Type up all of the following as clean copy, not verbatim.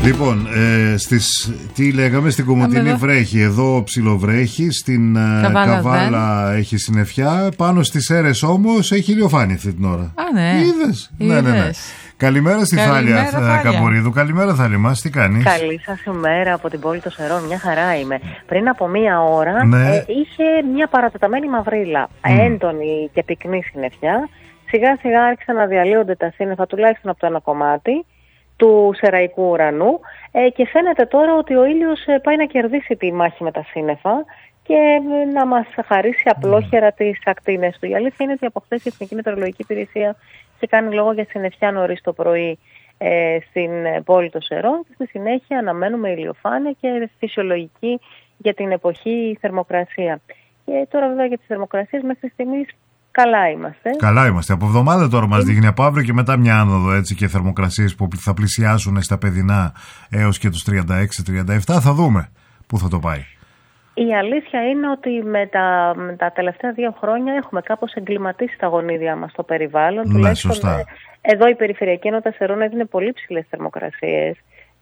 Λοιπόν, τι λέγαμε, στην Κομοτηνή βρέχει, εδώ ψιλοβρέχει, στην Καβάλα έχει συννεφιά, πάνω στις Σέρρες όμως έχει ηλιοφάνεια αυτή την ώρα. Α, ναι. Είδες. Ναι. Καλημέρα στη Θάλια Καμπορίδου. Καλημέρα, Θάλια μας, τι κάνεις? Καλή σας ημέρα από την πόλη των Σερών, μια χαρά είμαι. Πριν από μία ώρα είχε μια παρατεταμένη μαυρίλα, έντονη και πυκνή συννεφιά. Σιγά σιγά άρχισαν να διαλύονται τα σύννεφα, τουλάχιστον από το ένα κομμάτι του σεραϊκού ουρανού, και φαίνεται τώρα ότι ο ήλιος πάει να κερδίσει τη μάχη με τα σύννεφα και να μας χαρίσει απλόχερα τις ακτίνες του. Η αλήθεια είναι ότι από χθες η Εθνική Μετεωρολογική Υπηρεσία είχε κάνει λόγο για συννεφιά νωρίς το πρωί στην πόλη των Σερών και στη συνέχεια αναμένουμε ηλιοφάνεια και φυσιολογική για την εποχή θερμοκρασία. Και τώρα βέβαια για τις θερμοκρασίες μέχρι στιγμής καλά είμαστε. Καλά είμαστε. Από εβδομάδα τώρα μας δείχνει από αύριο και μετά μια άνοδο, έτσι, και θερμοκρασίες που θα πλησιάσουν στα παιδινά έως και τους 36-37. Θα δούμε πού θα το πάει. Η αλήθεια είναι ότι με τα τελευταία 2 χρόνια έχουμε κάπως εγκληματίσει τα γονίδια μας στο περιβάλλον. Ναι, σωστά. Εδώ η περιφερειακή ενότητα Σερών έδινε πολύ ψηλές θερμοκρασίες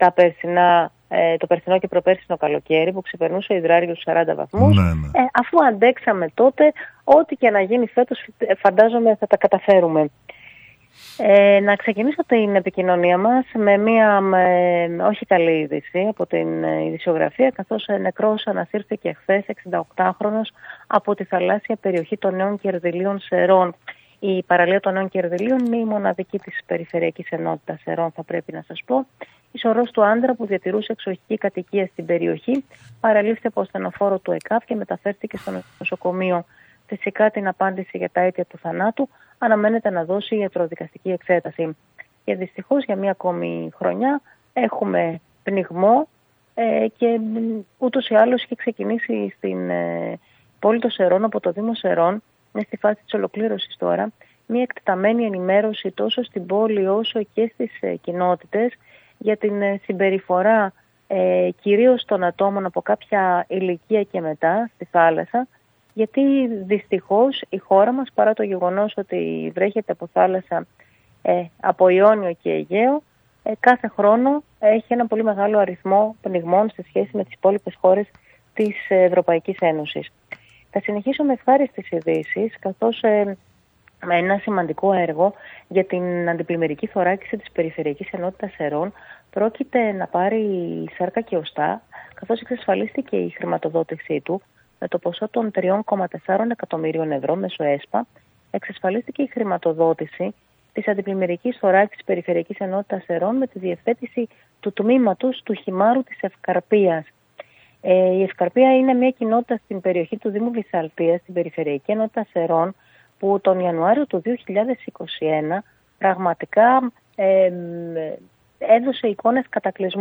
το περσινό και προπέρσινο καλοκαίρι που ξεπερνούσε ο υδράργυρος τους 40 βαθμούς. Ναι. Αφού αντέξαμε τότε, ό,τι και να γίνει φέτος φαντάζομαι θα τα καταφέρουμε. Να ξεκινήσω την επικοινωνία μας με μια όχι καλή είδηση από την ειδησιογραφία, καθώς νεκρός ανασύρθηκε χθες 68χρονος από τη θαλάσσια περιοχή των Νέων Κερδυλίων Σερών. Η παραλία των Νέων Κερδυλίων είναι η μοναδική της περιφερειακής ενότητας Σερών, θα πρέπει να σας πω. Η σωρός του άντρα που διατηρούσε εξοχική κατοικία στην περιοχή παραλήφθη από στενοφόρο του ΕΚΑΒ και μεταφέρθηκε στο νοσοκομείο. Φυσικά την απάντηση για τα αίτια του θανάτου αναμένεται να δώσει η ιατροδικαστική εξέταση. Και δυστυχώς για μία ακόμη χρονιά έχουμε πνιγμό και ούτως ή άλλως έχει ξεκινήσει στην πόλη των Σερών από το Δήμο Σερών, είναι στη φάση της ολοκλήρωσης τώρα, μία εκτεταμένη ενημέρωση τόσο στην πόλη όσο και στις κοινότητες για την συμπεριφορά κυρίως των ατόμων από κάποια ηλικία και μετά στη θάλασσα, γιατί δυστυχώς η χώρα μας, παρά το γεγονός ότι βρέχεται από θάλασσα από Ιόνιο και Αιγαίο, κάθε χρόνο έχει ένα πολύ μεγάλο αριθμό πνιγμών σε σχέση με τις υπόλοιπες χώρες της Ευρωπαϊκής Ένωσης. Θα συνεχίσω με ευχάριστες ειδήσεις, καθώς με ένα σημαντικό έργο για την αντιπλημμυρική θωράκιση της Περιφερειακής Ενότητας Σερών πρόκειται να πάρει σάρκα και οστά, καθώς εξασφαλίστηκε η χρηματοδότησή του με το ποσό των 3,4 εκατομμύριων ευρώ μέσω ΕΣΠΑ. Εξασφαλίστηκε η χρηματοδότηση της αντιπλημμυρικής θωράκισης Περιφερειακής Ενότητας Σερών με τη διευθέτηση του τμήματος του Χυμάρου της Ευκαρπίας. Η Ευκαρπία είναι μια κοινότητα στην περιοχή του Δήμου Βυσσαλτίας, στην Περιφερειακή Ενότητα Σερών, που τον Ιανουάριο του 2021 πραγματικά έδωσε εικόνες κατακλυσμού.